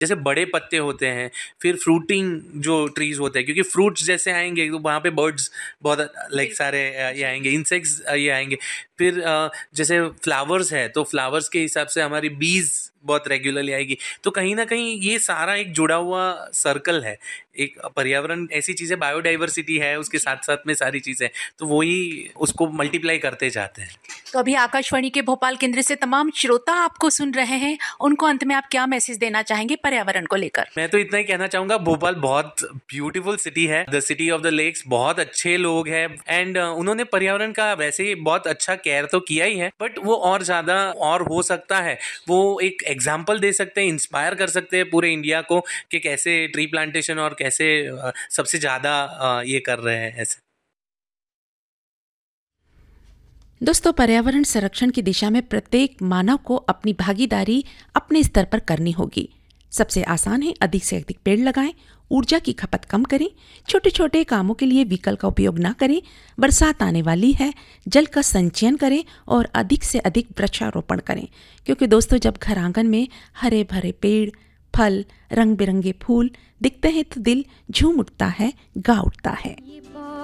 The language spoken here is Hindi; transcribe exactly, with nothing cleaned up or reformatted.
जैसे बड़े पत्ते होते हैं, फिर फ्रूटिंग जो ट्रीज़ होते हैं, क्योंकि फ्रूट्स जैसे आएँगे तो वहाँ पे बर्ड्स बहुत लाइक सारे अ, ये आएँगे, इंसेक्ट्स ये आएँगे। फिर अ, जैसे फ्लावर्स है तो फ्लावर्स के हिसाब से हमारी बीज़ बहुत रेगुलरली आएगी। तो कहीं न कहीं ये सारा एक जुड़ा हुआ सर्कल है। एक पर्यावरण ऐसी चीज़ है, बायोडायवर्सिटी है, उसके साथ-साथ में सारी चीज़ें, तो वही उसको मल्टीप्लाई करते जाते हैं। तो अभी आकाशवाणी के भोपाल केंद्र से तमाम श्रोता आपको सुन रहे हैं, उनको अंत में आप क्या मैसेज देना चाहेंगे पर्यावरण को लेकर? मैं तो इतना ही कहना चाहूँगा, भोपाल बहुत ब्यूटीफुल सिटी है, the city of the lakes, बहुत अच्छे लोग हैं एंड उन्होंने पर्यावरण का वैसे ही बहुत अच्छा केयर तो किया ही है, बट वो और ज़्यादा और हो सकता है। वो एक एग्जाम्पल दे सकते हैं, इंस्पायर कर सकते हैं पूरे इंडिया को कि कैसे ट्री प्लांटेशन और कैसे अ, सबसे ज़्यादा अ, ये कर रहे हैं ऐसे। दोस्तों, पर्यावरण संरक्षण की दिशा में प्रत्येक मानव को अपनी भागीदारी अपने स्तर पर करनी होगी। सबसे आसान है, अधिक से अधिक पेड़ लगाएं, ऊर्जा की खपत कम करें, छोटे छोटे कामों के लिए व्हीकल का उपयोग ना करें, बरसात आने वाली है, जल का संचयन करें और अधिक से अधिक वृक्षारोपण करें। क्योंकि दोस्तों, जब घर आंगन में हरे भरे पेड़, फल, रंग बिरंगे फूल दिखते हैं तो दिल झूम उठता है, गा उठता है।